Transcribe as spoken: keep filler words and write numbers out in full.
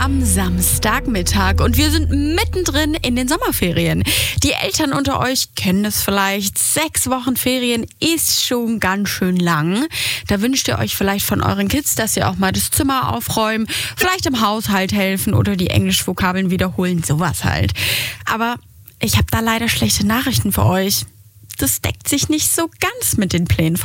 am Samstagmittag und wir sind mittendrin in den Sommerferien. Die Eltern unter euch kennen es vielleicht. Sechs Wochen Ferien ist schon ganz schön lang. Da wünscht ihr euch vielleicht von euren Kids, dass sie auch mal das Zimmer aufräumen, vielleicht im Haushalt helfen oder die Englischvokabeln wiederholen, sowas halt. Aber ich habe da leider schlechte Nachrichten für euch. Das deckt sich nicht so ganz mit den Plänen